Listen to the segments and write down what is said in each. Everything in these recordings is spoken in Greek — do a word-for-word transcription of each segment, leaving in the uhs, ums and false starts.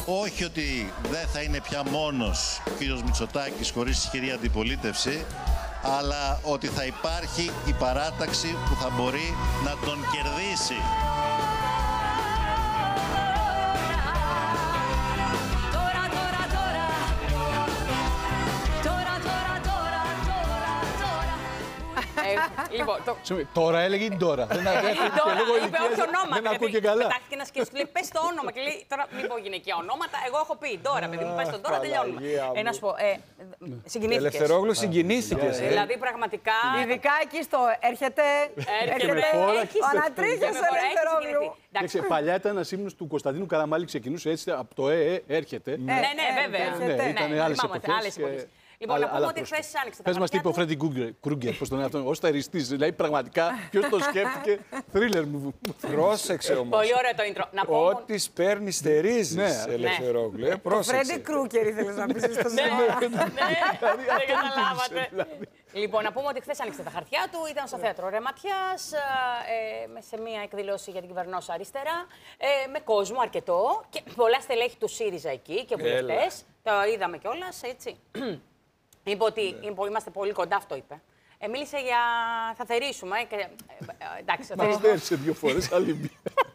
όχι ότι δεν θα είναι πια μόνος ο κύριος Μητσοτάκης χωρίς ισχυρή αντιπολίτευση, αλλά ότι θα υπάρχει η παράταξη που θα μπορεί να τον κερδίσει. Λοιπόν, το... Τώρα έλεγε την τώρα. Δεν είπε όχι ονόματα. Δεν ακούω και καλά. Πετάχτηκε ένας και σου λέει πες το όνομα και λέει τώρα μην πω γυναικεία ονόματα. Εγώ έχω πει τώρα, παιδί μου, πες τον τώρα, τελειώνουμε. Ε, να σου πω, συγκινήθηκες. Ελευθερόγλου συγκινήθηκες. Δηλαδή πραγματικά. Ειδικά εκεί στο έρχεται. Έρχεται. Ο ανατρίχιας Ελευθερόγλου. Παλιά ήταν ένας ύμνος του Κωνσταντίνου Καραμάλη, ξεκινούσε έτσι από το Ε, ε, έρχεται. Ναι, ναι, βέβαια. Ήταν άλλες εποχές. Λοιπόν, να πούμε ότι χθες άνοιξε τα Πες μας τι είπε ο Φρέντι Κρούγκερ, πώς τον εαυτόν, ως θεριστής. Δηλαδή, πραγματικά, ποιος το σκέφτηκε, θρίλερ μου. Πρόσεξε όμως. Πολύ ωραίο το intro. Ό,τι σπέρνει στερίζεις, Ελευθερόγλου. Φρέντι Κρούγκερ ήθελες να πεις στο Ναι, δεν καταλάβατε. Λοιπόν, να πούμε ότι χθες άνοιξε τα χαρτιά του, ήταν στο θέατρο Ρεματιάς, σε μια εκδήλωση για την κυβερνόσα αριστερά, με κόσμο αρκετό και πολλά στελέχη του ΣΥΡΙΖΑ εκεί και βουλευτές. Το είδαμε κιόλας, έτσι. Είπε ότι είμαστε πολύ κοντά, αυτό είπε. Ε, μίλησε για θα θερήσουμε. Και... Ε, εντάξει, θα θερήσουμε. Μας δέρσε δύο φορές άλλη.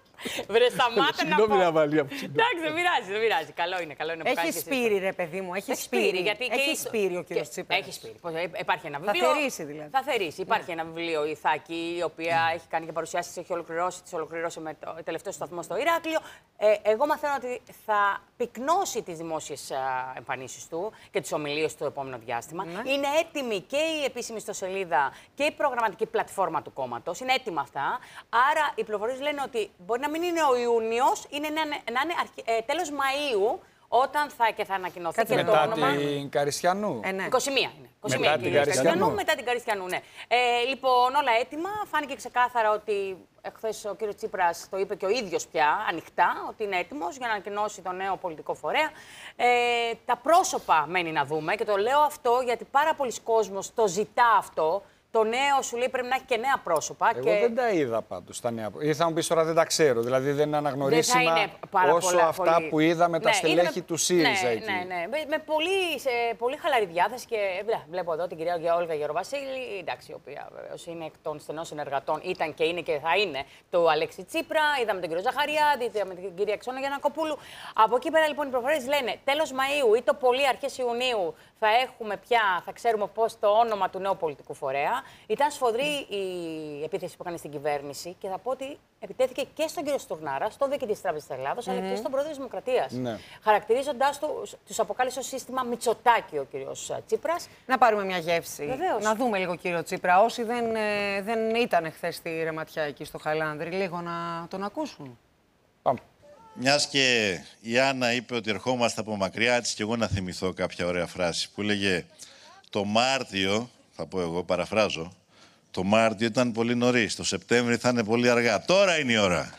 Βρε, σταμάτα να πω. Εντάξει, δεν πειράζει, δεν πειράζει. Καλό είναι, καλό είναι που έχει σπείρι, ρε παιδί μου, έχει σπείρι. Γιατί έχει σπείρι ο κύριος Τσίπρας. Έχει σπείρι. Υπάρχει ένα βιβλίο. Θα θερήσει δηλαδή. Θα θερήσει. Υπάρχει ένα βιβλίο, η Ιθάκη, η οποία έχει κάνει και παρουσιάσεις, έχει ολοκληρώσει, τις ολοκληρώσει με το τελευταίο σταθμό στο Ηράκλειο. Εγώ μαθαίνω ότι θα πυκνώσει τις δημόσιες εμφανίσεις του και τις ομιλίες του το επόμενο διάστημα. Είναι έτοιμη και η επίσημη ιστοσελίδα και η προγραμματική πλατφόρμα του κόμματος. Είναι έτοιμα αυτά. Άρα οι πληροφορίες λένε ότι μπορεί να μην είναι ο Ιούνιος, είναι να είναι, να είναι αρχι... ε, τέλος Μαΐου, όταν θα, και θα ανακοινωθεί Κάτσε και μετά το όνομα. την Καριστιανού. Ε, ναι. είκοσι μία είναι. είκοσι μία μετά την Καριστιανού. Μετά την Καριστιανού, ναι. Ε, λοιπόν, όλα έτοιμα. Φάνηκε ξεκάθαρα ότι εχθές ο κύριος Τσίπρας το είπε και ο ίδιος πια ανοιχτά, ότι είναι έτοιμος για να ανακοινώσει το νέο πολιτικό φορέα. Ε, τα πρόσωπα μένει να δούμε και το λέω αυτό γιατί πάρα πολλοί κόσμος το ζητά αυτό. Το νέο σου λέει πρέπει να έχει και νέα πρόσωπα. Εγώ και... δεν τα είδα πάντως τα νέα πρόσωπα. Ή θα μου πεις τώρα δεν τα ξέρω. Δηλαδή δεν είναι αναγνωρίσιμα όσο πολλά, αυτά πολύ... που είδα με τα ναι, στελέχη με... του ΣΥΡΙΖΑ ναι, εκεί. Ναι, ναι. Με, με πολύ, σε, πολύ χαλαρή διάθεση και βλέπω εδώ την κυρία Όλγα Γεροβασίλη, εντάξει, η οποία βεβαίως είναι εκ των στενών συνεργατών, ήταν και είναι και θα είναι του Αλέξη Τσίπρα. Είδαμε τον κύριο Ζαχαριάδη, είδαμε την κυρία Ξώνα Γιαννακοπούλου. Από εκεί πέρα λοιπόν οι προφορές λένε τέλος Μαΐου ή το πολύ αρχές Ιουνίου θα έχουμε πια, θα ξέρουμε πώς το όνομα του νέου πολιτικού φορέα. Ήταν σφοδρή η επίθεση που έκανε στην κυβέρνηση και θα πω ότι επιτέθηκε και στον κύριο Στουρνάρα, στον διοικητή της Τράπεζας της Ελλάδος, mm-hmm. αλλά και στον πρόεδρο της Δημοκρατίας. Ναι. Χαρακτηρίζοντας του, τους αποκάλεσε ως σύστημα Μητσοτάκη ο κύριος Τσίπρας. Να πάρουμε μια γεύση. Βεβαίως. Να δούμε λίγο κύριο Τσίπρα. Όσοι δεν, ε, δεν ήταν χθες στη Ρεματιά εκεί στο Χαλάνδρη, λίγο να τον ακούσουν. Πάμε. Μιας και η Άννα είπε ότι ερχόμαστε από μακριά, έτσι και εγώ να θυμηθώ κάποια ωραία φράση που έλεγε το Μάρτιο, θα πω εγώ, παραφράζω, το Μάρτιο ήταν πολύ νωρίς, το Σεπτέμβρη θα είναι πολύ αργά. Τώρα είναι η ώρα.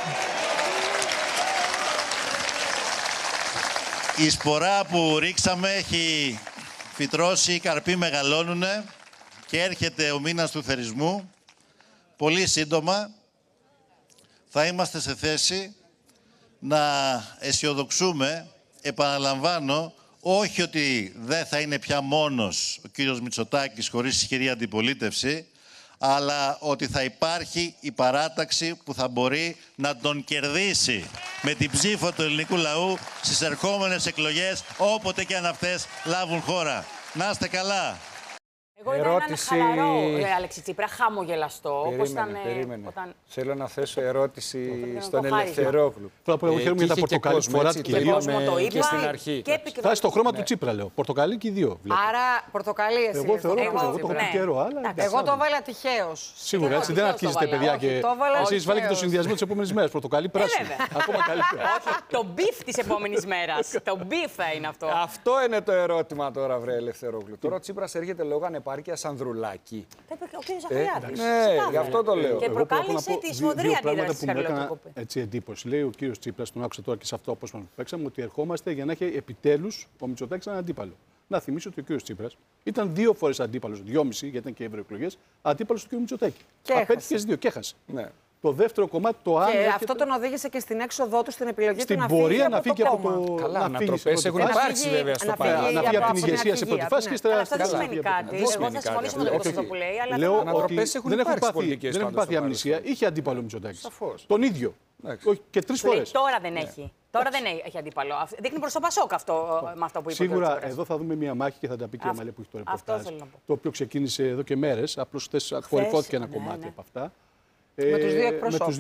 Η σπορά που ρίξαμε έχει φυτρώσει, οι καρποί μεγαλώνουνε και έρχεται ο μήνας του θερισμού. Πολύ σύντομα θα είμαστε σε θέση να αισιοδοξούμε, επαναλαμβάνω, όχι ότι δεν θα είναι πια μόνος ο κύριος Μητσοτάκης χωρίς ισχυρή αντιπολίτευση, αλλά ότι θα υπάρχει η παράταξη που θα μπορεί να τον κερδίσει με την ψήφο του ελληνικού λαού στις ερχόμενες εκλογές, όποτε και αν αυτές λάβουν χώρα. Να είστε καλά! Εγώ είδα ερώτηση... έναν χαλαρό, ρε, Αλέξη Τσίπρα, χαμογελαστό. Περίμενε, ήταν, περίμενε. Όταν... Θέλω να θέσω ερώτηση στον Ελευθερόγλου. Θέλω να πω, χαίρομαι για τα πορτοκαλί που φοράτε και οι δύο. Και στην αρχή. Θα στο χρώμα του Τσίπρα, λέω. Πορτοκαλί και οι δύο. Άρα, πορτοκαλί εσύ. Εγώ θεωρώ πως εγώ το έχω πει καιρό, αλλά... Εγώ το βάλα τυχαίως. Σίγουρα, έτσι δεν αρχίζετε, παιδιά. Εσείς βάλετε και το συνδυασμό της επόμενης μέρας. Πορτοκαλί πράσινο. Ακόμα καλύτερα. Το μπιφ της επόμενης μέρας. Το μπιφ θα είναι αυτό. Αυτό είναι το ερώτημα τώρα, βρε Ελευθερόγλου. Τώρα ο Τσίπρας έρχεται λόγω ανεπάρκειας Ανδρουλάκη. Ο κ. Ζαχαριάδης. Ναι, γι' αυτό το λέω. Και προκάλεσε τη σφοδρή αντίδραση της Χαριλοτοκοπή. Έτσι εντύπωση. Λέει ο κ. Τσίπρας, τον άκουσα τώρα και σε αυτό όπως μας παίξαμε, ότι ερχόμαστε για να έχει επιτέλους ο Μητσοτάκης έναν αντίπαλο. Να θυμίσω ότι ο κ. Τσίπρας ήταν δύο φορές αντίπαλος, δυόμιση, γιατί ήταν και ευρωεκλογές, αντίπαλος του κ. Μητσοτάκη. Απέτυχε και δύο και έχασε. Ναι. Το δεύτερο κομμάτι, το αν. Και έρχεται... αυτό τον οδήγησε και στην έξοδό του, στην επιλογή στην του να πορεία φύγει να φύγει από από το το. Καλά, να ανατροπές έχουν υπάρξει βέβαια στο παρελθόν. Να φύγει από την ηγεσία σε πρώτη φάση και Αλλά στα αυτό δεν σημαίνει κάτι. Εγώ θα συμφωνήσω με τον Κώστα που λέει. Αλλά λέω ότι δεν έχουν πάθει αμνησία. Είχε αντίπαλο Μητσοτάκης. Τον ίδιο. Και τρεις φορές. Τώρα δεν έχει. Τώρα δεν έχει αντίπαλο. Δείχνει προς το Πασόκ αυτό με αυτό που είπε. Σίγουρα εδώ θα δούμε μια μάχη και θα τα πει και η Αμαλία που έχει το ρεπορτάζ. Το οποίο ξεκίνησε εδώ και μέρες. Απλώς χθες κορυφώθηκε ένα κομμάτι από αυτά. Με τους δύο εκπροσώπους.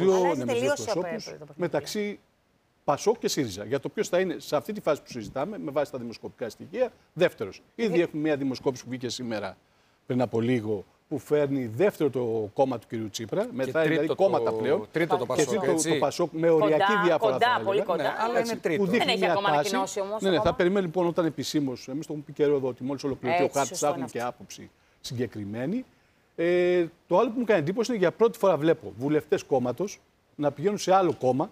Μεταξύ Πασόκ και ΣΥΡΙΖΑ. Για το ποιο θα είναι σε αυτή τη φάση που συζητάμε, με βάση τα δημοσκοπικά στοιχεία, δεύτερος. Ήδη έχουμε μια δημοσκόπηση που βγήκε σήμερα πριν από λίγο, που φέρνει δεύτερο το κόμμα του κ. Τσίπρα. Μετά δηλαδή κόμματα πλέον. Τρίτο το Πασόκ. Και τρίτο το Πασόκ με οριακή διαφορά. Κοντά, πολύ κοντά. Ναι, αλλά είναι τρίτο. Δεν έχει ακόμα ανακοινώσει όμως. Ναι, ναι, θα περιμένουμε λοιπόν όταν επισήμως. Εμείς το έχουμε πει καιρό εδώ ότι μόλις ολοκληρωθεί ο χάρτης θα έχουμε και άποψη συγκεκριμένη. Ε, το άλλο που μου κάνει εντύπωση είναι για πρώτη φορά βλέπω βουλευτές κόμματος να πηγαίνουν σε άλλο κόμμα.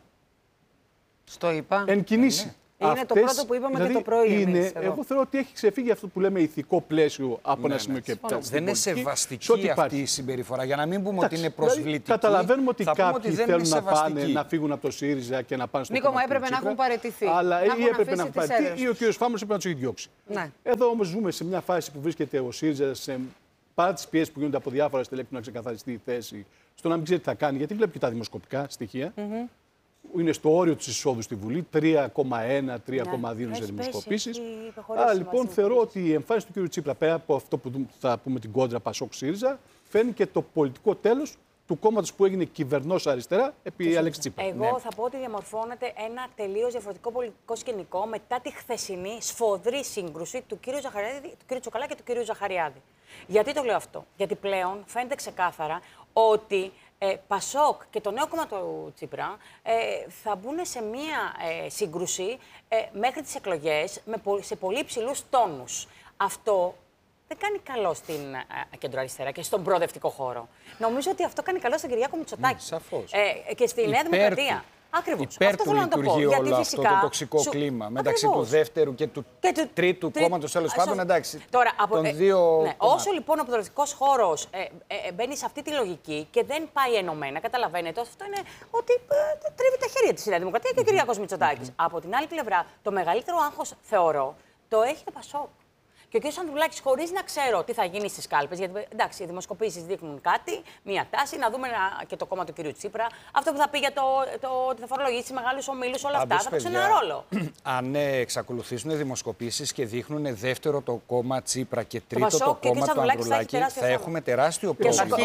Στο είπα. Εν κινήσει. Είναι Αυτές, το πρώτο που είπαμε δηλαδή, και το πρωί. Είναι, εμείς, εγώ θεωρώ ότι έχει ξεφύγει αυτό που λέμε ηθικό πλαίσιο από ναι, ένα σημείο ναι, και πέρα. Δεν είναι σεβαστική αυτή η συμπεριφορά. Για να μην πούμε Τάξη, ότι είναι προσβλητική. Δηλαδή, καταλαβαίνουμε ότι κάποιοι ότι θέλουν να πάνε να φύγουν από το ΣΥΡΙΖΑ και να πάνε στο Νίκο, μα έπρεπε να έχουν παραιτηθεί. Αλλά ή έπρεπε να έχουν παραιτηθεί ή ο κ. Φάμος έπρεπε να του έχει διώξει. Ναι. Εδώ όμως ζούμε σε μια φάση που βρίσκεται ο ΣΥΡΙΖΑ παρά τις πιέσεις που γίνονται από διάφορα στελέχη να ξεκαθαριστεί η θέση, στο να μην ξέρει τι θα κάνει, γιατί βλέπει και τα δημοσκοπικά στοιχεία. Mm-hmm. Είναι στο όριο της εισόδου στη Βουλή, τρία κόμμα ένα τρία κόμμα δύο ναι, σε δημοσκοπήσεις. Άρα λοιπόν θεωρώ ότι η εμφάνιση του κ. Τσίπρα, πέρα από αυτό που θα πούμε την κόντρα Πασόκ-ΣΥΡΙΖΑ, φέρνει και το πολιτικό τέλος του κόμματος που έγινε κυβερνός αριστερά επί Αλέξη Τσίπρα. Εγώ ναι. θα πω ότι διαμορφώνεται ένα τελείως διαφορετικό πολιτικό σκηνικό μετά τη χθεσινή σφοδρή σύγκρουση του κ. Ζαχαριάδη, του κ. Τσοκαλά και του κ. Ζαχαριάδη. Γιατί το λέω αυτό? Γιατί πλέον φαίνεται ξεκάθαρα ότι ε, Πασόκ και το νέο κόμμα του Τσίπρα ε, θα μπουν σε μία ε, σύγκρουση ε, μέχρι τις εκλογές με, σε πολύ υψηλούς τόνους. Αυτό δεν κάνει καλό στην uh, κεντροαριστερά και στον προοδευτικό χώρο. Νομίζω ότι αυτό κάνει καλό στον Κυριάκο Μητσοτάκη. Σαφώς. Ε, και στη Νέα Δημοκρατία. Ακριβώς. Υπέρ αυτό του θέλω να το πω. λειτουργεί Γιατί όλο φυσικά, αυτό το τοξικό σου... κλίμα μεταξύ Ακριβώς. του δεύτερου και του και του... τρίτου τρί... κόμματος, τέλος πάντων. Εντάξει. Τώρα, από... των δύο ναι, όσο λοιπόν ο προοδευτικός χώρος ε, ε, ε, μπαίνει σε αυτή τη λογική και δεν πάει ενωμένα, καταλαβαίνετε, αυτό είναι ότι ε, τρίβει τα χέρια της η Νέα Δημοκρατία και ο Κυριάκος Μητσοτάκης. Mm-hmm. Από την άλλη πλευρά, το μεγαλύτερο άγχος, θεωρώ, το έχει το Πασόκ. Και ο κ. Ανδρουλάκης, χωρίς να ξέρω τι θα γίνει στις κάλπες, γιατί εντάξει, οι δημοσκοπήσεις δείχνουν κάτι, μία τάση, να δούμε ένα, και το κόμμα του κ. Τσίπρα. Αυτό που θα πει για το, το ότι θα φορολογήσει μεγάλους ομίλους, όλα αυτά θα παίξουν ένα ρόλο. Αν εξακολουθήσουν οι δημοσκοπήσεις και δείχνουν δεύτερο το κόμμα Τσίπρα και τρίτο το, το κόμμα του Ανδρουλάκη, θα, θα έχουμε τεράστιο πρόβλημα.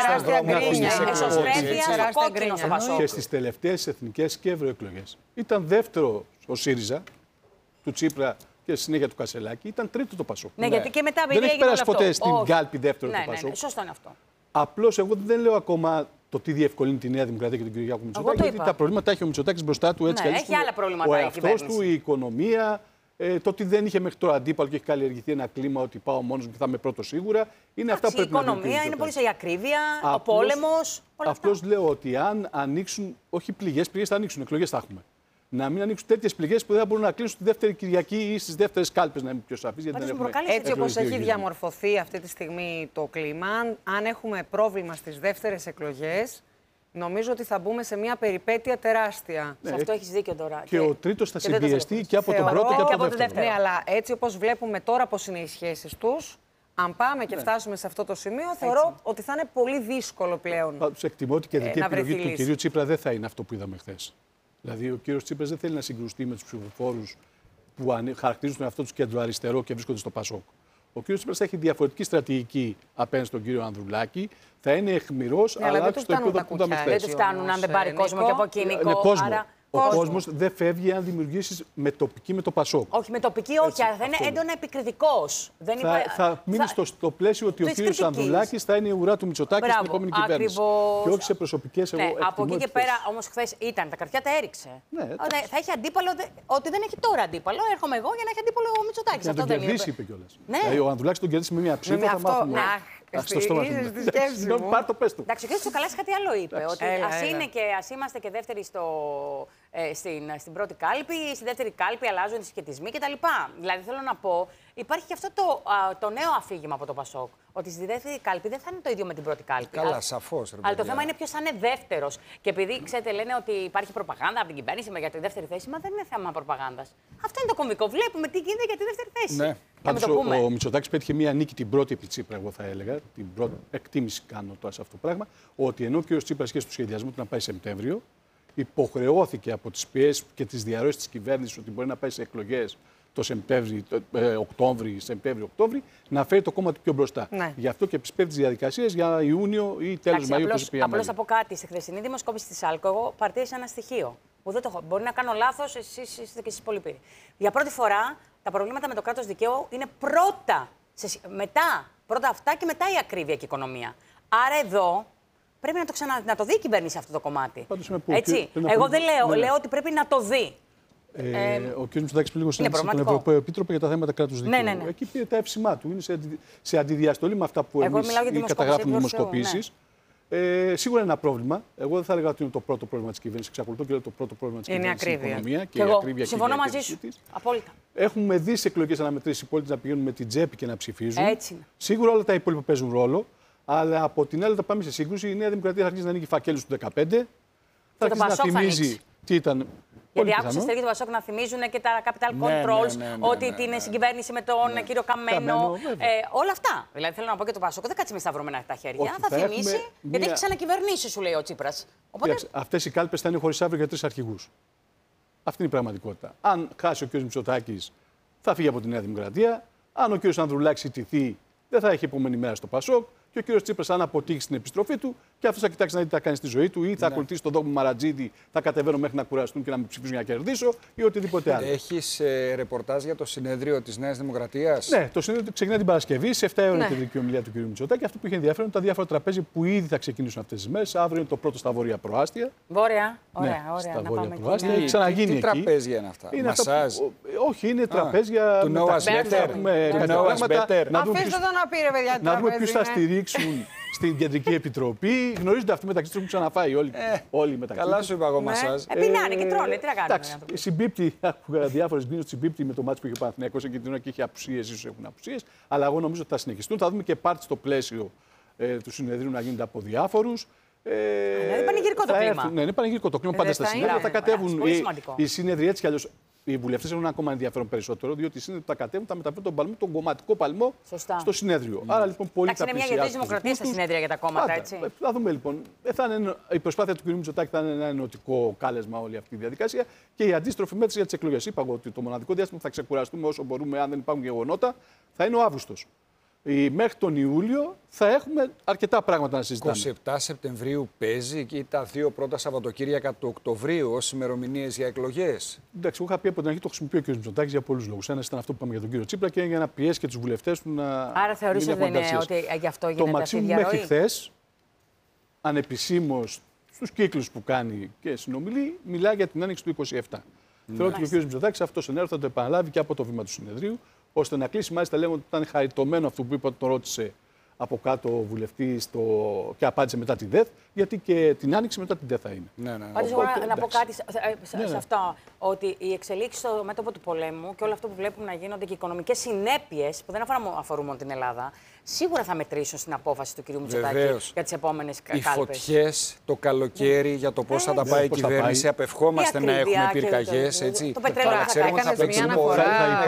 Και στις τελευταίες εθνικές και ευρωεκλογές ήταν δεύτερο ο ΣΥΡΙΖΑ του Τσίπρα. Και στη συνέχεια του Κασελάκη ήταν τρίτο το Πασόκ. Ναι, ναι. Γιατί και μετά δεν έχει περάσει ποτέ στην Όχι. κάλπη δεύτερο ναι, το Πασόκ. Ναι, ναι, σωστό είναι αυτό. Απλώς εγώ δεν λέω ακόμα το τι διευκολύνει τη Νέα Δημοκρατία και τον Κυριάκο Μητσοτάκη. Γιατί τα προβλήματα έχει ο Μητσοτάκης μπροστά του έτσι. Ναι, έχει άλλα προβλήματα. Ο εαυτός του, η οικονομία, ε, το ότι δεν είχε μέχρι τώρα αντίπαλο και έχει καλλιεργηθεί ένα κλίμα ότι πάω μόνος μου και θα είμαι πρώτο σίγουρα. Είναι αυτά που πρέπει να δει. Η οικονομία είναι πολύ σε ακρίβεια, ο πόλεμος. Απλώς λέω ότι αν ανοίξουν, όχι πληγές, πληγές θα ανοίξουν, εκλογές θα έχουμε. Να μην ανοίξουν τέτοιες πληγές που δεν θα μπορούν να κλείσουν τη δεύτερη Κυριακή ή στις δεύτερες κάλπες, να είμαι πιο σαφής. Έτσι όπως έχει διαμορφωθεί αυτή τη στιγμή το κλίμα, αν έχουμε πρόβλημα στις δεύτερες εκλογές, νομίζω ότι θα μπούμε σε μια περιπέτεια τεράστια. Ναι, σε αυτό έχεις δίκιο τώρα. Και, και ο τρίτος θα συμπιεστεί και από τον πρώτο και από τον δεύτερο. Ναι, αλλά έτσι όπως βλέπουμε τώρα πώς είναι οι σχέσεις τους, αν πάμε και ναι. φτάσουμε σε αυτό το σημείο, έτσι. θεωρώ ότι θα είναι πολύ δύσκολο πλέον. Πάντως εκτιμώ ότι η κεντρική ε, επιλογή του κυρίου Τσίπρα δεν θα είναι αυτό που είδαμε χθες. Δηλαδή, ο κύριος Τσίπρας δεν θέλει να συγκρουστεί με τους ψηφοφόρους που χαρακτηρίζουν τον εαυτό τους κεντροαριστερό και βρίσκονται στο Πασόκ. Ο κύριος Τσίπρας θα έχει διαφορετική στρατηγική απέναντι στον κύριο Ανδρουλάκη. Θα είναι αιχμηρός, ναι, αλλά όχι στο επίπεδο που είδαμε χθες. Δεν του φτάνουν αν δεν πάρει κόσμο και από κοινικό. Άρα... Ο κόσμος δεν φεύγει αν δημιουργήσεις με τοπική με το Πασόκ. Όχι, με τοπική όχι, αλλά θα είναι έντονα επικριτικός. Θα, υπά... θα μείνει θα... στο, στο πλαίσιο ότι ο κύριος Ανδρουλάκης θα είναι η ουρά του Μητσοτάκη στην επόμενη κυβέρνηση. Και όχι σε προσωπικές ναι, εγώ από εκεί και πέρα όμως χθες ήταν, τα καρτιά τα έριξε. Ναι, θα έχει αντίπαλο, ότι δεν έχει τώρα αντίπαλο. Έρχομαι εγώ για να έχει αντίπαλο ο Μητσοτάκης. Να τον κερδίσει, είπε κιόλας. Ο Ανδρουλάκης τον κερδίσει με μια ψήφο. Στο στόμα Είσαι στη σκέψη μου. Πάρ' το, πες του. Εντάξει, ο κ. Τσουκαλάς κάτι άλλο είπε. Ότι Έλα, ας, έλα. είναι και, ας είμαστε και δεύτεροι στο, ε, στην, στην πρώτη κάλπη, στη δεύτερη κάλπη αλλάζουν οι συσχετισμοί κτλ. Δηλαδή θέλω να πω, υπάρχει και αυτό το, α, το νέο αφήγημα από το Πασόκ. Ότι στη δεύτερη κάλπη δεν θα είναι το ίδιο με την πρώτη κάλπη. Καλά, σαφώς. Αλλά το θέμα είναι ποιος θα είναι δεύτερος. Και επειδή ξέρετε, λένε ότι υπάρχει προπαγάνδα από την κυβέρνηση για τη δεύτερη θέση, μα δεν είναι θέμα προπαγάνδας. Αυτό είναι το κωμικό. Βλέπουμε τι γίνεται για τη δεύτερη θέση. Ναι. Πάντως, ο, ο Μητσοτάκης πέτυχε μία νίκη την πρώτη επί Τσίπρα, εγώ θα έλεγα. Την πρώτη εκτίμηση κάνω τώρα σε αυτό το πράγμα. Ότι ενώ και ο Τσίπρας είχε στο σχεδιασμό του να πάει Σεπτέμβριο, υποχρεώθηκε από τις πιέσεις και τις διαρροές της κυβέρνησης ότι μπορεί να πάει σε εκλογές το Σεπτέμβρη, το, ε, Οκτώβρη, Σεπτέμβριο-Οκτώβρη, να φέρει το κόμμα του πιο μπροστά. Ναι. Γι' αυτό και επισπεύει τις διαδικασίες για Ιούνιο ή τέλος Μαΐου. Απλώς θα πω κάτι. Στη χθεσινή δημοσκόπηση της ΣΑΛΚΟ, εγώ παρτίρισα ένα στοιχείο. Που δεν το έχω. Μπορεί να κάνω λάθος, εσείς είστε και εσείς πολύ πύροι. Για πρώτη φορά τα προβλήματα με το κράτος δικαίου είναι πρώτα. Σε, μετά. Πρώτα αυτά και μετά η ακρίβεια και η οικονομία. Άρα εδώ πρέπει να το, ξανα, να το δει η κυβέρνηση αυτό το κομμάτι. Έτσι. Εγώ δεν λέω, ναι. λέω ότι πρέπει να το δει. Ε, ε, ο κ. Μητσοτάκης πριν λίγο συνάντησε τον Ευρωπαίο Επίτροπο για τα θέματα κράτους δικαίου. Ναι, ναι, ναι. Εκεί πήρε τα εύσημά του. Είναι σε, αντι, σε αντιδιαστολή με αυτά που εμείς καταγράφουν οι δημοσκοπήσεις. Ναι. Ε, σίγουρα είναι ένα πρόβλημα. Εγώ δεν θα έλεγα ότι είναι το πρώτο πρόβλημα της κυβέρνησης. Εξακολουθώ και λέω το πρώτο πρόβλημα της κυβέρνησης είναι η οικονομία και, και η ακρίβεια. Συμφωνώ μαζί σου. Απόλυτα. Έχουμε δει σε εκλογικές αναμετρήσεις οι πολίτες να πηγαίνουν με την τσέπη και να ψηφίζουν. Έτσι. Σίγουρα όλα τα υπόλοιπα παίζουν ρόλο. Αλλά από την άλλη, όταν πάμε σε σύγκρουση, η Νέα Δημοκρατία θα αρχίσει να ανοίγει φακέλους του δεκαπέντε. Θα αρχίσει να θυμίζει τι ήταν. Γιατί άκουσα στέλνει του Πασόκ να θυμίζουν και τα capital controls, ναι, ναι, ναι, ναι, ότι ναι, ναι, ναι, την συγκυβέρνηση με τον ναι. κύριο Καμένο. Καμένο ε, όλα αυτά. Δηλαδή θέλω να πω και το Πασόκ δεν κάτσει με σταυρωμένα τα χέρια. Όχι, θα, θα θυμίσει, μια... γιατί έχει ξανακυβερνήσει, σου λέει ο Τσίπρας. Οπότε... Αυτές οι κάλπες θα είναι χωρίς αύριο για τρεις αρχηγούς. Αυτή είναι η πραγματικότητα. Αν χάσει ο κ. Μητσοτάκης, θα φύγει από τη Νέα Δημοκρατία. Αν ο κ. Ανδρουλάκης ιτηθεί, δεν θα έχει επόμενη μέρα στο Πασόκ. Και ο κ. Τσίπρας, αν αποτύχει στην επιστροφή του, και αυτό θα κοιτάξει να δει τι θα κάνει στη ζωή του, ή θα ναι. ακολουθήσει τον δόγμα Μαρατζίδη, θα κατεβαίνω μέχρι να κουραστούν και να με ψηφίσουν για να κερδίσω, ή οτιδήποτε άλλο. Έχεις ε, ρεπορτάζ για το συνέδριο της Νέας Δημοκρατίας? Ναι, το συνέδριο ξεκινάει την Παρασκευή, σε επτά ώρα ναι. κεντρική ομιλία του κ. Μητσοτάκη. Αυτό που είχε ενδιαφέρον τα διάφορα τραπέζια που ήδη θα ξεκινήσουν αυτές τις μέρες. Αύριο είναι το πρώτο στα βόρεια προάστια. Βόρεια, ωραία, ναι, ωραία. Στα να βόρεια πάμε προάστια. εκεί. Έχει ξαναγίνει τι εκεί. τραπέζια είναι αυτά? Είναι Μασάζ? Αυτά που, όχι, είναι τραπέζια. Του know us better. Αφήστε το να πει, ρε παιδιά. Να δούμε ποιους θα στηρίξουν στην Κεντρική Επιτροπή. Γνωρίζονται αυτοί μεταξύ τους, έχουν ξαναφάει όλοι, ε, όλοι μεταξύ τους. Καλά σου είπα εγώ μασάζ. Επινάνε και τρώνε, τι να κάνουμε. Εντάξει, συμπίπτει, άκουγα διάφορες γκρίνες, συμπίπτει με το μάτσο που είχε ο Παναθηναϊκός και την ώρα και είχε απουσίες, ίσως έχουν απουσίες. Αλλά εγώ νομίζω ότι θα συνεχιστούν. Θα δούμε και πάρτι στο πλαίσιο ε, του συνεδρίου να γίνεται από διάφορους. Ε, είναι πανηγυρικό το κλίμα. Έρθουν, ναι, είναι πανηγυρικό το κλίμα. Ε, πάντα στα συνέδρια θα κατέβουν οι, οι συνέδριοι έτσι κι αλλιώς. Οι βουλευτές έχουν ακόμα ενδιαφέρον περισσότερο, διότι οι συνέδριοι που τα κατέβουν θα μεταφέρουν τον παλμό, τον κομματικό παλμό Σωστά. στο συνέδριο. Mm. Άρα λοιπόν πολύ θα είναι μια γερή δημοκρατία στα συνέδρια για τα κόμματα, έτσι. Θα δούμε λοιπόν. Θα είναι, η προσπάθεια του κ. Μητσοτάκη θα είναι ένα ενωτικό κάλεσμα όλη αυτή η διαδικασία και η αντίστροφη μέτρηση για τις εκλογές. Είπα εγώ ότι το μοναδικό διάστημα που θα ξεκουραστούμε όσο μπορούμε, αν δεν υπάρχουν γεγονότα, θα είναι ο Αύγουστος. Μέχρι τον Ιούλιο θα έχουμε αρκετά πράγματα να συζητάμε. είκοσι επτά Σεπτεμβρίου παίζει και τα δύο πρώτα Σαββατοκύριακα του Οκτωβρίου ως ημερομηνίες για εκλογές. Εντάξει, εγώ είχα πει από την αρχή το χρησιμοποιεί ο κ. Μητσοτάκης για πολλούς λόγους. Ένας ήταν αυτό που είπαμε για τον κύριο Τσίπρα και για να πιέσει και τους βουλευτές του να. Άρα θεωρείς ότι, ότι γι' αυτό γίνεται. Το Μαξίμου μέχρι χθες, ανεπισήμως στους κύκλους που κάνει και συνομιλεί, μιλάει για την άνοιξη του είκοσι επτά. Mm. Θεωρώ ότι ο κ. Μητσοτάκης αυτό το σενάριο θα το επαναλάβει και από το βήμα του συνεδρίου, ώστε να κλείσει. Μάλιστα, λέγονται ότι ήταν χαριτωμένο αυτό που είπε ότι τον ρώτησε από κάτω ο βουλευτής στο... και απάντησε μετά την ΔΕΘ, γιατί και την άνοιξη μετά την ΔΕΘ θα είναι. Ναι, ναι. Πάντως, εγώ να, να πω κάτι σε, σε, ναι, σε αυτό, ότι οι εξελίξεις στο μέτωπο του πολέμου και όλο αυτό που βλέπουμε να γίνονται και οι οικονομικές συνέπειες, που δεν αφορούν μόνο την Ελλάδα, σίγουρα θα μετρήσουν στην απόφαση του κ. Μητσοτάκη για τις επόμενες κάλπες. Οι φωτιές το καλοκαίρι για το πώς θα τα πάει η κυβέρνηση, απευχόμαστε να έχουμε πυρκαγιές. Το πετρέλαιο θα έκανες μια αναφορά.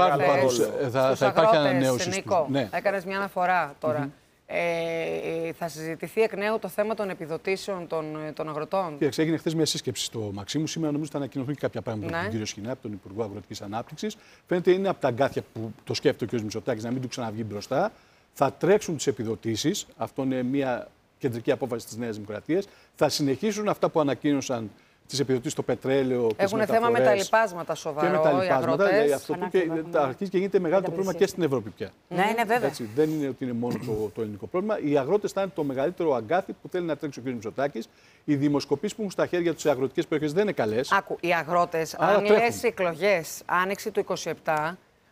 Θα υπάρχει ανανέωση. Έκανες μια αναφορά τώρα. Ε, θα συζητηθεί εκ νέου το θέμα των επιδοτήσεων των, των αγροτών. Κοίταξε, έγινε χθες μια σύσκεψη στο Μαξίμου. Σήμερα νομίζω θα ανακοινωθούν και κάποια πράγματα ναι. από τον κύριο Σχοινά, από τον Υπουργό Αγροτικής Ανάπτυξης. Φαίνεται είναι από τα αγκάθια που το σκέφτεται ο κ. Μητσοτάκης να μην του ξαναβγεί μπροστά. Θα τρέξουν τις επιδοτήσεις. Αυτό είναι μια κεντρική απόφαση της Νέας Δημοκρατίας. Θα συνεχίσουν αυτά που ανακοίνωσαν. Τις επιδοτήσεις στο πετρέλαιο. Έχουν θέμα με τα λοιπάσματα σοβαρό. Και με τα λοιπάσματα. Δηλαδή, αυτό που και, ναι. αρχίζει και γίνεται μεγάλο το πρόβλημα και στην Ευρώπη πια. Ναι, ναι, βέβαια. Έτσι, δεν είναι ότι είναι μόνο το, το ελληνικό πρόβλημα. Οι αγρότες θα είναι το μεγαλύτερο αγκάθι που θέλει να τρέξει ο κ. Μητσοτάκης. Οι δημοσκοπήσεις που έχουν στα χέρια τους σε αγροτικές περιοχές δεν είναι καλές. Άκου, οι αγρότες, αν λες εκλογές άνοιξη του είκοσι επτά,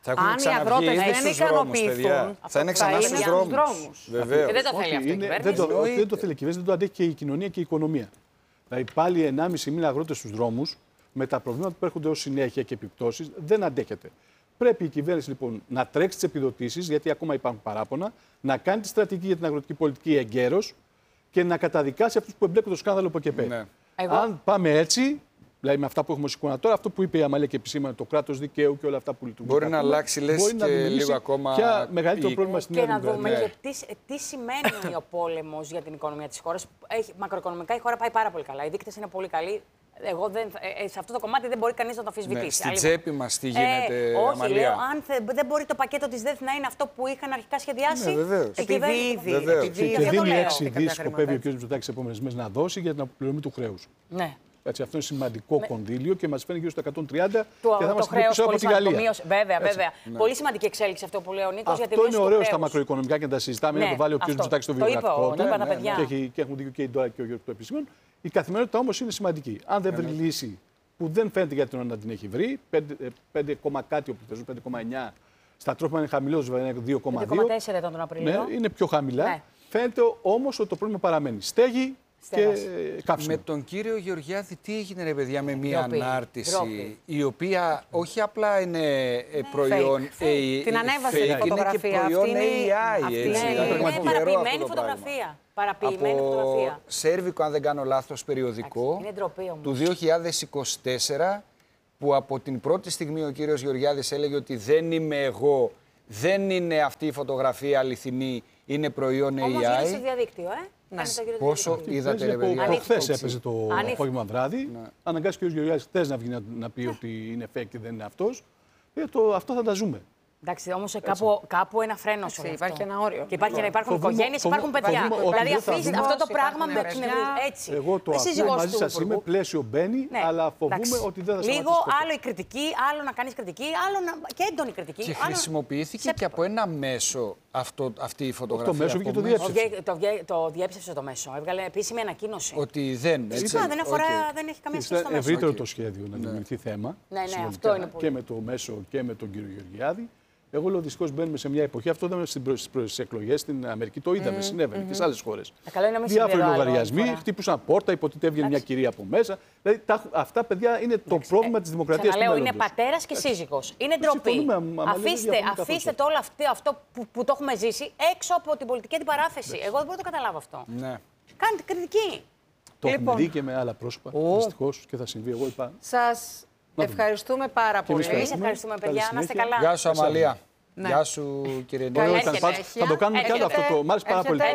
Αν οι αγρότες δεν ικανοποιηθούν, θα είναι ξανά στους δρόμους. Βεβαίως. Δεν το θέλει αυτό η κυβέρνηση. Δεν το, δεν το θέλει η κυβέρνηση, δεν το αντέχει και η κοινωνία και η οικονομία. Δηλαδή πάλι ενάμιση μήνα αγρότες στους δρόμους, με τα προβλήματα που έρχονται ως συνέχεια και επιπτώσεις, δεν αντέχεται. Πρέπει η κυβέρνηση λοιπόν να τρέξει τις επιδοτήσεις, γιατί ακόμα υπάρχουν παράπονα, να κάνει τη στρατηγική για την αγροτική πολιτική εγκαίρως και να καταδικάσει αυτούς που εμπλέκουν το σκάνδαλο από εκεί πέρα. Ναι. Εγώ... Αν πάμε έτσι, δηλαδή με αυτά που έχουμε σηκώνα τώρα, αυτό που είπε η Αμαλία και επισήμανε, το κράτος δικαίου και όλα αυτά που λειτουργούν. Μπορεί να αλλάξει, λες, και λίγο ακόμα. Ποια μεγαλύτερο η... πρόβλημα στην Ελλάδα. Και να δούμε ναι. και τι, τι σημαίνει ο πόλεμος για την οικονομία της χώρας. Έχει, μακροοικονομικά η χώρα πάει πάρα πολύ καλά. Οι δείκτες είναι πολύ καλοί. Εγώ δεν, ε, σε αυτό το κομμάτι δεν μπορεί κανείς να το αμφισβητήσει. Ναι, στην τσέπη μας τι γίνεται, ε, όχι, Αμαλία. Λέω, αν θε, δεν μπορεί το πακέτο της ΔΕΘ να είναι αυτό που είχαν αρχικά σχεδιάσει. Ναι, βεβαίως. Επειδή ήδη. Και δίνει έξι δις σκοπεύει ο κ. Μητσοτάκης τις επόμενες μέρες να δώσει για την αποπληρωμή του χρέους. Ναι. Έτσι, αυτό είναι σημαντικό ναι. κονδύλιο και μας φαίνεται γύρω στα εκατόν τριάντα το, και θα το μας από τη Γαλλία. Μείωση, βέβαια, βέβαια. Ναι. Πολύ σημαντική εξέλιξη αυτό που λέει ο Νίκος. Αυτό είναι ωραίο στα μακροοικονομικά και να τα συζητάμε. Ναι, να το βάλει ο κ. Μητσοτάκης στο βιογραφικό του. Και έχουν δίκιο και η Ντόρα και ο Γιώργος το επισήμων. Η καθημερινότητα όμως είναι σημαντική. Αν δεν βρει λύση που δεν φαίνεται για την ώρα να την έχει βρει, πέντε, κάτι ο πληθυσμός, πέντε κόμμα εννιά. Στα τρόφιμα είναι χαμηλός, βέβαια είναι δύο κόμμα δύο. δύο κόμμα τέσσερα ήταν τον Απρίλιο. Ναι, είναι πιο χαμηλά. Ναι. Φαίνεται όμως ότι το πρόβλημα παραμένει. Στέγη και καύσιμο. Με τον κύριο Γεωργιάδη, τι έγινε, ρε παιδιά, με μια Ρόπι. ανάρτηση Ρόπι. η οποία όχι απλά είναι ναι. προϊόν fake. Fake. Την ανέβασε η φωτογραφία. Είναι και προϊόν έι άι. Αυτή είναι, είναι παραποιημένη φωτογραφία. Παραποιημένη από φωτογραφία. Σέρβικο, αν δεν κάνω λάθος, περιοδικό του δύο χιλιάδες είκοσι τέσσερα, που από την πρώτη στιγμή ο κύριος Γεωργιάδης έλεγε ότι δεν είμαι εγώ, δεν είναι αυτή η φωτογραφία αληθινή, είναι προϊόν έι άι. Όμως είναι στο διαδίκτυο, ε. Ναι. Πόσο είδατε, ρε παιδιά. Χθες έπαιζε το απόγευμα βράδυ. Ναι. Αναγκάστηκε ο κ. Γεωργιάδης χθες να βγει να, να πει ότι είναι fake και δεν είναι αυτός. Ε, το, αυτό θα τα ζούμε. Εντάξει, όμως κάπου, κάπου ένα φρένο σου. Υπάρχει ένα όριο. Και υπάρχει να υπάρχουν οικογένειες, υπάρχουν παιδιά. Δηλαδή αφήστε αυτό το πράγμα με έτσι. Εγώ το ακούω μαζί σας, είμαι πλαίσιο μπαίνει, αλλά φοβούμαι ότι δεν θα σταματήσει. Λίγο άλλο η κριτική, άλλο να κάνεις κριτική, άλλο και έντονη κριτική. Και χρησιμοποιήθηκε και από ένα μέσο αυτή η φωτογραφία. Το μέσο και το διέψευσε. Το διέψευσε το μέσο. Έβγαλε επίσημη ανακοίνωση. Ότι δεν. Δεν αφορά, δεν έχει καμία σχέση το μέσο. Ευρύτερο το σχέδιο να δημιουργηθεί θέμα. Και με το μέσο και με τον κύριο Γεωργιάδη. Εγώ λέω δυστυχώς μπαίνουμε σε μια εποχή. Αυτό είδαμε στις εκλογές στην Αμερική. Το είδαμε, mm, συνέβαινε mm-hmm. και σε άλλες χώρες. Διάφοροι λογαριασμοί, χτύπουσαν πόρτα, υποτίθεται έβγαινε μια κυρία από μέσα. Δηλαδή τα, αυτά, παιδιά, είναι το Εντάξει, πρόβλημα ε, της δημοκρατίας του μέλλοντος. Είναι πατέρας και σύζυγος. Είναι ντροπή. Αφήστε, αφήστε το όλο αυτό, αυτό που, που το έχουμε ζήσει έξω από την πολιτική αντιπαράθεση. Εγώ δεν μπορώ να το καταλάβω αυτό. Ναι. Κάντε κριτική. Το έχουμε δει και με άλλα πρόσωπα. Δυστυχώς και θα συμβεί. Εγώ είπα. Σας ευχαριστούμε πάρα πολύ. Εμείς ευχαριστούμε, παιδιά. Να είστε καλά. Γεια σου, Αμαλία. Ναι. Γεια σου, κύριε Νίκο. Θα το κάνουμε κι άλλο αυτό. Το μ' άρεσε πάρα πολύ.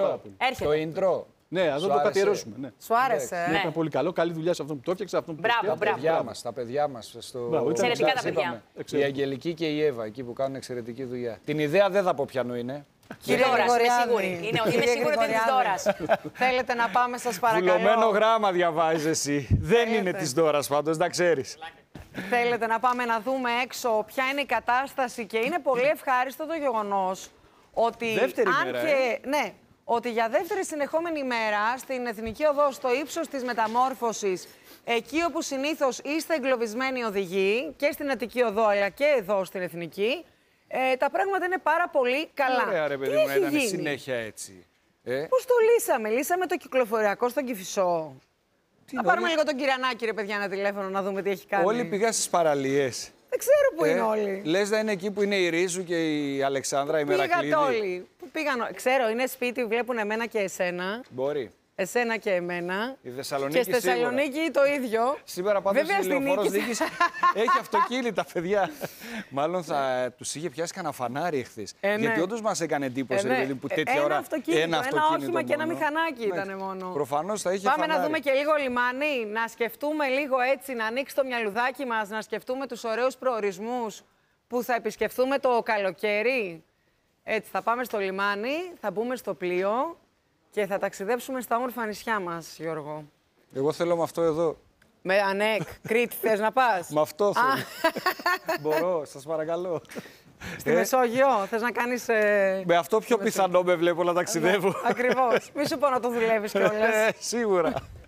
Το intro. Ναι, εδώ το καθιερώσουμε. Ναι. Σου άρεσε. Ναι, ήταν πολύ καλό. Καλή δουλειά σε αυτόν που το έφτιαξε. Αυτόν που μπράβο, το μπράβο. παιδιά μας, τα παιδιά μας. Στο... Εξαιρετικά τα παιδιά. Η Αγγελική και η Εύα, εκεί που κάνουν εξαιρετική δουλειά. Την ιδέα δεν θα πω ποιανού είναι. Κύριε Δώρας, είμαι σίγουρη. Είμαι σίγουρη ότι είναι της Δώρας. Θέλετε να πάμε, σας παρακαλώ. Βουλωμένο γράμμα διαβάζεις εσύ. Δεν είναι της Δώρας πάντως, να ξέρεις. Θέλετε να πάμε να δούμε έξω ποια είναι η κατάσταση και είναι πολύ ευχάριστο το γεγονός ότι δεύτερη αν μέρα, και, ε. ναι, ότι για δεύτερη συνεχόμενη μέρα στην Εθνική Οδό, στο ύψος της μεταμόρφωσης, εκεί όπου συνήθως είστε εγκλωβισμένοι οδηγοί και στην Αττική Οδό αλλά και εδώ στην Εθνική, ε, τα πράγματα είναι πάρα πολύ καλά. Ωραία, ρε παιδί μου, να ήταν συνέχεια έτσι. Ε? Πώς το λύσαμε, λύσαμε το κυκλοφοριακό στον Κηφισό. Να πάρουμε όλοι... λίγο τον Κυρανάκη, ρε παιδιά, ένα τηλέφωνο να δούμε τι έχει κάνει. Όλοι πήγαν στις παραλίες. Δεν ξέρω πού ε, είναι όλοι. Λες να είναι εκεί που είναι η Ρίζου και η Αλεξάνδρα, η Μερακλήδη. Πήγαν όλοι. Πού πήγαν, ξέρω, είναι σπίτι, βλέπουν εμένα και εσένα. Μπορεί. Εσένα και εμένα. Η Θεσσαλονίκη. Και στη Θεσσαλονίκη το ίδιο. Σήμερα πάντως η Λεωφόρος Νίκης έχει αυτοκίνητα, παιδιά. Μάλλον θα τους είχε πιάσει κανένα φανάρι εχθές. Ε, ναι. Γιατί όντως μας έκανε εντύπωση, ε, ναι. δηλαδή, που τέτοια ένα ώρα αυτοκίνητο, ένα αυτοκίνητο. Ένα όχημα μόνο. Και ένα μηχανάκι ήταν ναι. μόνο. Προφανώς θα είχε Πάμε φανάρι. να δούμε και λίγο λιμάνι, να σκεφτούμε λίγο έτσι, να ανοίξει το μυαλουδάκι μας, να σκεφτούμε τους ωραίους προορισμούς που θα επισκεφθούμε το καλοκαίρι. Έτσι, θα πάμε στο λιμάνι, θα μπούμε στο πλοίο. Και θα ταξιδέψουμε στα όμορφα νησιά μας, Γιώργο. Εγώ θέλω με αυτό εδώ. Με Ανέκ, Κρήτη θες να πας? Με αυτό θέλω. Μπορώ, σας παρακαλώ. Στη ε? Μεσόγειο, θες να κάνεις... Ε... Με αυτό πιο πιθανό με βλέπω να ταξιδεύω. Ακριβώς. Μη σου πω να το δουλεύεις κιόλας. Σίγουρα.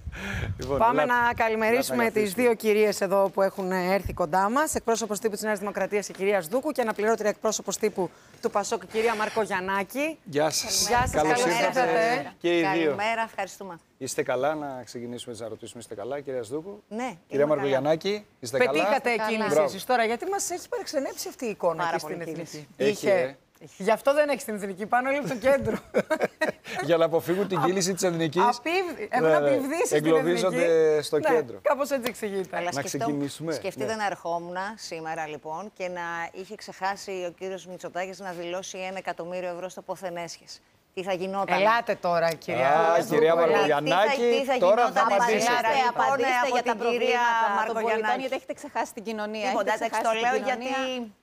Λοιπόν, Πάμε ελάτε. να καλημερίσουμε Ελάτε, τις δύο κυρίες εδώ που έχουν έρθει κοντά μας. Εκπρόσωπος τύπου της Νέας Δημοκρατίας, η κυρία Σδούκου, και αναπληρώτρια εκπρόσωπος τύπου του Πασόκ, η κυρία Μαρκογιαννάκη. Γεια σας. Γεια σας, Καλώς καλώς ήρθατε ήρθατε. και οι δύο. Καλημέρα, ευχαριστούμε. Είστε καλά, να ξεκινήσουμε να ρωτήσουμε, είστε καλά, κυρία Σδούκου? Ναι. Κυρία είμαι Μαρκογιαννάκη, είστε καλά? Πετύχατε εκείνη Μπράβο. εσείς τώρα, γιατί μας έχει παρεξενέψει αυτή η εικόνα Πάρα εκεί στην πολύ Εθνική. Έχει, ε. Γι' αυτό δεν έχει την Εθνική, πάνω λίγο στο κέντρο. Για να αποφύγουν την κύληση της Εθνικής. Απίβδη. Έχουν Ναι, ναι. απειβδίσει στην Εθνική. Εγκλωβίζονται στο Ναι, κέντρο. κάπως έτσι εξηγείται. Αλλά Να σκεφτώ- ξεκινήσουμε. Σκεφτείτε Ναι. να ερχόμουν σήμερα λοιπόν και να είχε ξεχάσει ο κύριος Μητσοτάκης να δηλώσει ένα εκατομμύριο ευρώ στο ποθενέσχες. Τι θα γινόταν? Ελάτε τώρα, κυρία. Α, Σδούκου, κυρία ελάτε. Μαρκογιαννάκη, Τι θα τώρα θα γινόταν, απαντήσετε. Απαντήστε, Απαντήστε, λοιπόν, απαντήστε από για την τα προβλήματα κυρία των Μαρκογιαννάκη. πολιτών, γιατί έχετε ξεχάσει την κοινωνία. Λοιπόν, έχετε εντάξει, ξεχάσει το την λέω κοινωνία. γιατί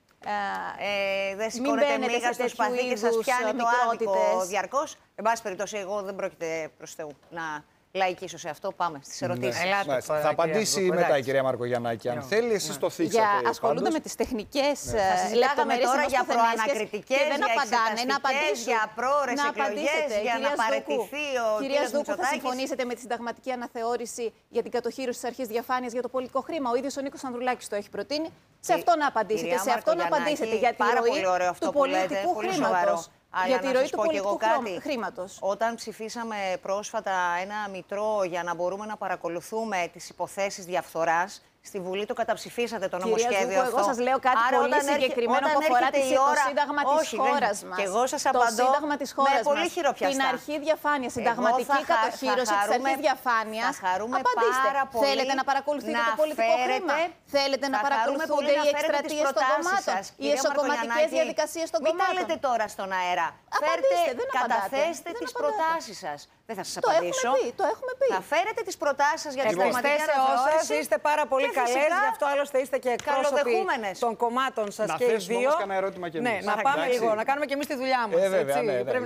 ε, δεν Μην σηκώνετε μπαίνετε μίγα σε στο τέτοιου σπαθί και σας είδους, πιάνει το άδικο μικρότητες. διαρκώς. Εν πάση περιπτώσει, εγώ δεν πρόκειται προς Θεού να λαϊκίσω σε αυτό. Πάμε στις ερωτήσεις. Ελάτε Μάλιστα. τώρα, Θα κυρία απαντήσει Σδούκου, μετά η εντάξει. κυρία Μαρκογιαννάκη, αν θέλει. Εσείς το θίξατε. Για, ασχολούνται πάντως. με τις τεχνικές Θα ε, συζητάγαμε λεπτομέρειες τώρα ενός για ποθενέσχες προανακριτικές, και δεν για απαντάνε. Να εξεταστικές, απαντήσουν. για πρόωρες να εκλογές, απαντήσετε. για να Κυρία παραιτηθεί Σδούκου, ο κυρία κύριος Σδούκου, θα Μητσοτάκης. συμφωνήσετε με τη συνταγματική αναθεώρηση για την κατοχήρωση της αρχής διαφάνειας για το πολιτικό χρήμα? Ο ίδιος ο Νίκος Ανδρουλάκης το έχει προτείνει. Σε αυτό να απαντήσετε. Κυρία Σε αυτό να Μαρκογιαννάκη, απαντήσετε για τη πάρα ροή πολύ ωραίο αυτό του που λέτε, πολιτικού πολύ χρήματος. σοβαρό. Αλλά Για τη να ροή σας του πω κι εγώ πολιτικού κάτι. χρήματος. Όταν ψηφίσαμε πρόσφατα ένα μητρό για να μπορούμε να παρακολουθούμε τις υποθέσεις διαφθοράς, στη Βουλή το καταψηφίσατε το Κυρία νομοσχέδιο Ζούκου, αυτό. εγώ σας λέω κάτι Άρα, πολύ όταν έρχε- συγκεκριμένο όταν που αφορά έρχεται τη- η το ώρα- Σύνταγμα της Όχι, χώρας δεν- μας. Και εγώ σας Το απαντώ Σύνταγμα της χώρας με πολύ μας. χειροπιαστά. Την αρχή διαφάνειας, συνταγματική Εγώ θα χα- κατοχήρωση θα της χαρούμε- αρχής διαφάνειας. θα χαρούμε Απαντήστε. πάρα πολύ Θέλετε να παρακολουθείτε να το πολιτικό φέρετε- χρήμα? Θέλετε να θα χαρούμε παρακολουθούνται πολύ να οι φέρετε τις εκστρατείες των προτάσεις κομμάτων, σας, οι κυρία εσωκομματικές Μαρκογιαννάκη. διαδικασίες των Μην τα κομμάτων? λέτε τώρα στον αέρα. Απαντήστε, Φέρτε, δεν απαντάτε. καταθέστε Δεν τις απαντάτε. προτάσεις σας. Δεν θα σας Το έχουμε απαντήσω. πει, το έχουμε πει. Θα φέρετε τις προτάσεις σας για τη Ευχαριστώ συνταγματική σε όσες αναθεώρηση. είστε πάρα πολύ Και καλές, φυσικά γι' αυτό άλλωστε είστε και εκπρόσωποι καλοδεχούμενες. των κομμάτων σας Να και οι θέσουμε δύο. όμως κανένα ερώτημα κι εμείς. Ναι, να Εντάξει. πάμε λίγο, να κάνουμε και εμείς τη δουλειά μας. Ε, βέβαια, έτσι. ναι, ναι. Πρέπει